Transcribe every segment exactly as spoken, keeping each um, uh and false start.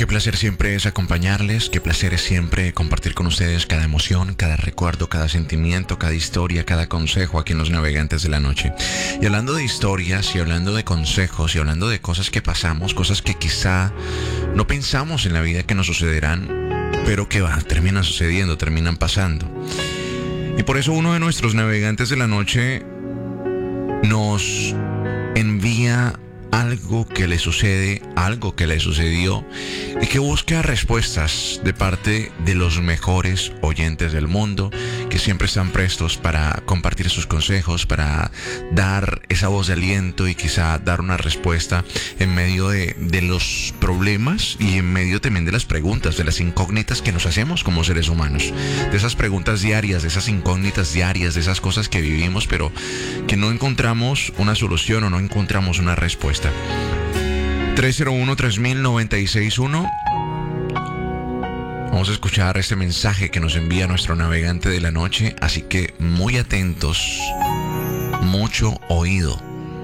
Qué placer siempre es acompañarles, qué placer es siempre compartir con ustedes cada emoción, cada recuerdo, cada sentimiento, cada historia, cada consejo aquí en Los Navegantes de la Noche. Y hablando de historias y hablando de consejos y hablando de cosas que pasamos, cosas que quizá no pensamos en la vida que nos sucederán, pero que va, terminan sucediendo, terminan pasando. Y por eso uno de nuestros navegantes de la noche nos envía algo que le sucede, algo que le sucedió y que busca respuestas de parte de los mejores oyentes del mundo, que siempre están prestos para compartir sus consejos, para dar esa voz de aliento y quizá dar una respuesta en medio de, de los problemas y en medio también de las preguntas, de las incógnitas que nos hacemos como seres humanos, de esas preguntas diarias, de esas incógnitas diarias, de esas cosas que vivimos pero que no encontramos una solución o no encontramos una respuesta. tres cero uno, tres mil, noventa y seis uno. Vamos a escuchar este mensaje que nos envía nuestro navegante de la noche, así que muy atentos, mucho oído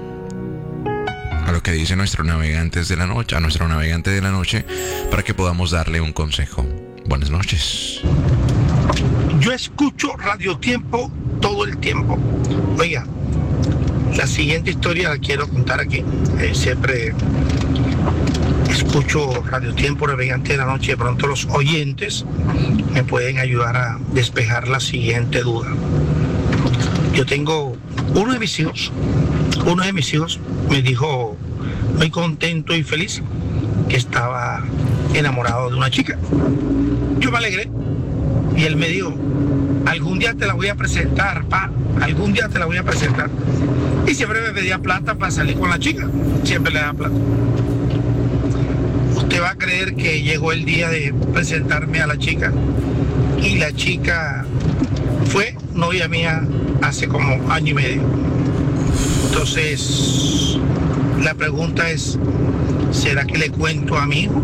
a lo que dice nuestro navegante de la noche, a nuestro navegante de la noche, para que podamos darle un consejo. Buenas noches. Yo escucho Radio Tiempo todo el tiempo. Oiga, la siguiente historia la quiero contar aquí. Eh, siempre escucho Radio Tiempo, Navegante de la Noche. De pronto los oyentes me pueden ayudar a despejar la siguiente duda. Yo tengo uno de mis hijos, uno de mis hijos me dijo muy contento y feliz que estaba enamorado de una chica. Yo me alegré y él me dijo: algún día te la voy a presentar, pa, algún día te la voy a presentar. Y siempre me pedía plata para salir con la chica, siempre le daba plata. Usted va a creer que llegó el día de presentarme a la chica y la chica fue novia mía hace como año y medio. Entonces, la pregunta es, ¿será que le cuento a mi hijo?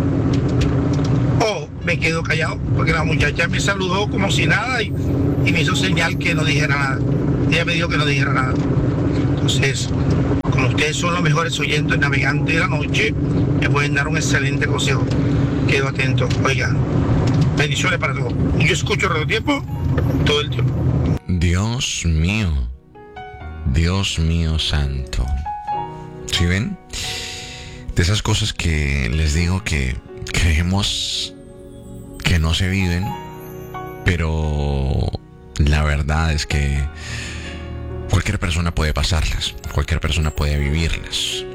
O me quedo callado, porque la muchacha me saludó como si nada y, y me hizo señal que no dijera nada. Ella me dijo que no dijera nada. Entonces, como ustedes son los mejores oyentes navegantes de la noche, me pueden dar un excelente consejo. Quedo atento. Oiga, bendiciones para todos. Yo escucho Radio Tiempo todo el tiempo. Dios mío, Dios mío santo. ¿Sí ven? De esas cosas que les digo que creemos que no se viven, pero la verdad es que cualquier persona puede pasarlas, cualquier persona puede vivirlas.